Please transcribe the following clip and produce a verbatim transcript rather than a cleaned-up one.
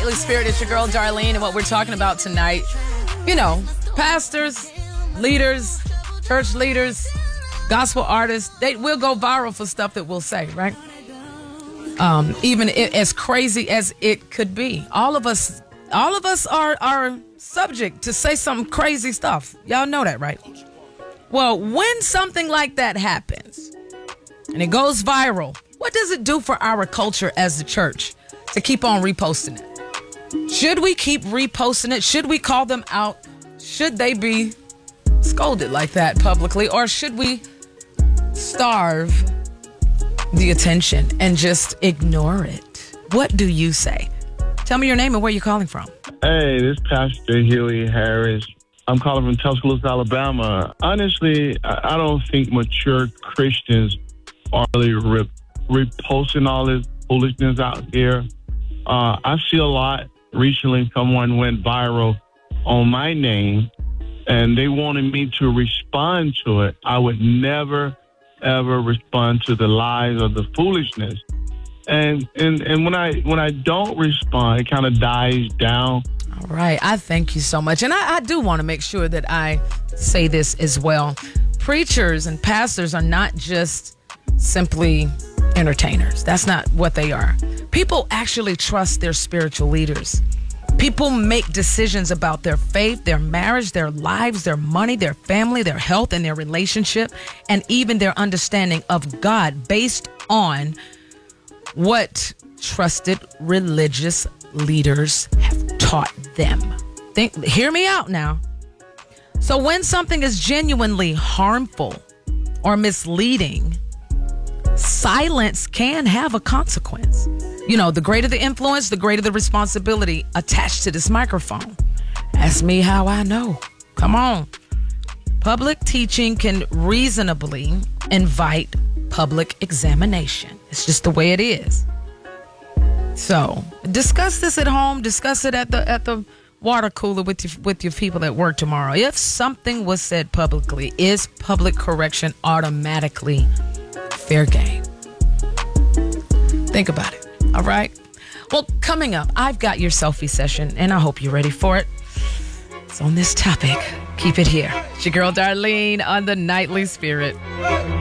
Nightly Spirit. It's your girl, Darlene, and what we're talking about tonight, you know, pastors, leaders, church leaders, gospel artists, they will go viral for stuff that we'll say, right? Um, even it, as crazy as it could be. All of us, all of us are, are subject to say some crazy stuff. Y'all know that, right? Well, when something like that happens and it goes viral, what does it do for our culture as the church to keep on reposting it? Should we keep reposting it? Should we call them out? Should they be scolded like that publicly? Or should we starve the attention and just ignore it? What do you say? Tell me your name and where you're calling from. Hey, this is Pastor Huey Harris. I'm calling from Tuscaloosa, Alabama. Honestly, I don't think mature Christians are really re- reposting all this foolishness out here. Uh, I see a lot. Recently, someone went viral on my name, and they wanted me to respond to it. I would never, ever respond to the lies or the foolishness. And and, and when I when I don't respond, it kind of dies down. All right. I thank you so much. And I, I do want to make sure that I say this as well. Preachers and pastors are not just simply entertainers. That's not what they are. People actually trust their spiritual leaders. People make decisions about their faith, their marriage, their lives, their money, their family, their health, and their relationship, and even their understanding of God based on what trusted religious leaders have taught them. Think, hear me out now. So when something is genuinely harmful or misleading, silence can have a consequence. You know, the greater the influence, the greater the responsibility attached to this microphone. Ask me how I know. Come on. Public teaching can reasonably invite public examination. It's just the way it is. So discuss this at home. Discuss it at the at the water cooler with your, with your people at work tomorrow. If something was said publicly, is public correction automatically fair game? Think about it. All right. Well, coming up, I've got your selfie session, and I hope you're ready for it. It's on this topic. Keep it here. It's your girl, Darlene, on the Nightly Spirit.